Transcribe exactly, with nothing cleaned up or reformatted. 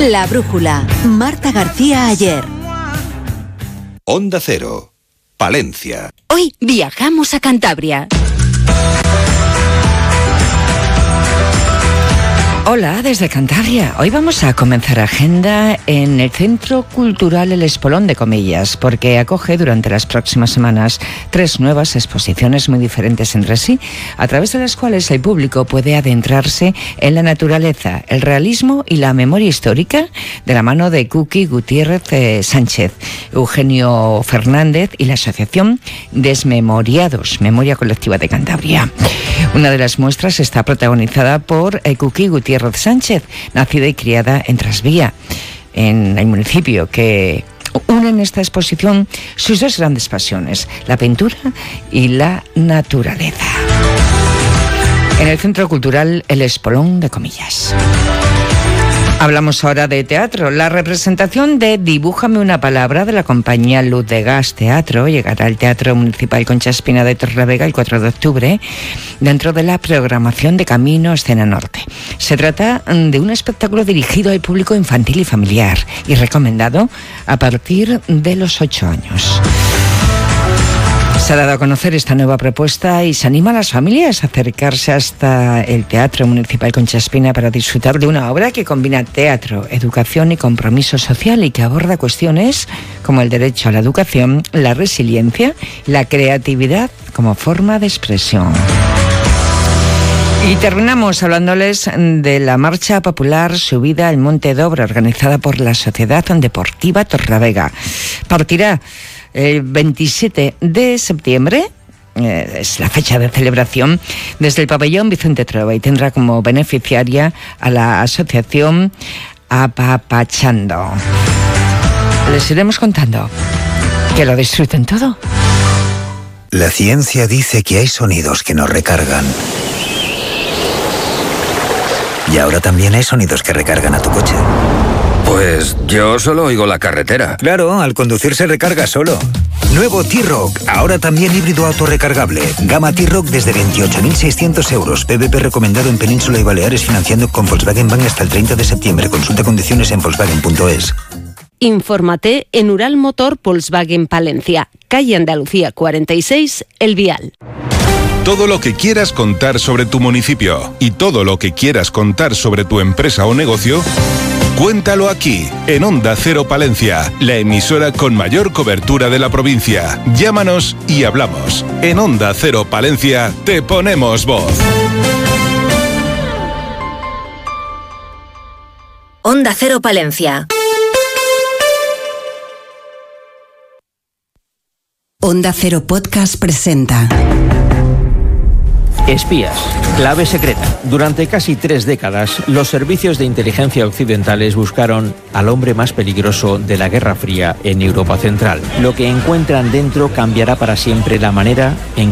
La Brújula. Marta García Ayer. Onda Cero. Palencia. Hoy viajamos a Cantabria. Hola, desde Cantabria. Hoy vamos a comenzar agenda en el Centro Cultural El Espolón de Comillas, porque acoge durante las próximas semanas tres nuevas exposiciones muy diferentes entre sí, a través de las cuales el público puede adentrarse en la naturaleza, el realismo y la memoria histórica de la mano de Kuki Gutiérrez eh, Sánchez, Eugenio Fernández y la Asociación Desmemoriados, Memoria Colectiva de Cantabria. Una de las muestras está protagonizada por eh, Kuki Gutiérrez Sánchez, nacida y criada en Trasvía, en el municipio, que une en esta exposición sus dos grandes pasiones, la pintura y la naturaleza. En el Centro Cultural El Espolón de Comillas. Hablamos ahora de teatro. La representación de Dibújame una palabra de la compañía Luz de Gas Teatro llegará al Teatro Municipal Concha Espina de Torrelavega el cuatro de octubre dentro de la programación de Camino Escena Norte. Se trata de un espectáculo dirigido al público infantil y familiar y recomendado a partir de los ocho años. Se ha dado a conocer esta nueva propuesta y se anima a las familias a acercarse hasta el Teatro Municipal Concha Espina para disfrutar de una obra que combina teatro, educación y compromiso social y que aborda cuestiones como el derecho a la educación, la resiliencia y la creatividad como forma de expresión. Y terminamos hablándoles de la marcha popular Subida al Monte Dobra, organizada por la Sociedad Deportiva Torrelavega. Partirá el veintisiete de septiembre, eh, es la fecha de celebración, desde el pabellón Vicente Trueba y tendrá como beneficiaria a la asociación Apapachando. Les iremos contando. Que lo disfruten todo. La ciencia dice que hay sonidos que nos recargan. Y ahora también hay sonidos que recargan a tu coche. Pues yo solo oigo la carretera. Claro, al conducir se recarga solo. Nuevo T-Roc, ahora también híbrido autorrecargable. Gama T-Roc desde veintiocho mil seiscientos euros. P V P recomendado en Península y Baleares, financiando con Volkswagen Bank hasta el treinta de septiembre. Consulta condiciones en volkswagen punto es. Infórmate en Ural Motor Volkswagen Palencia, calle Andalucía cuarenta y seis, El Vial. Todo lo que quieras contar sobre tu municipio y todo lo que quieras contar sobre tu empresa o negocio, cuéntalo aquí, en Onda Cero Palencia, la emisora con mayor cobertura de la provincia. Llámanos y hablamos. En Onda Cero Palencia te ponemos voz. Onda Cero Palencia. Onda Cero Podcast presenta Espías, clave secreta. Durante casi tres décadas, los servicios de inteligencia occidentales buscaron al hombre más peligroso de la Guerra Fría en Europa Central. Lo que encuentran dentro cambiará para siempre la manera en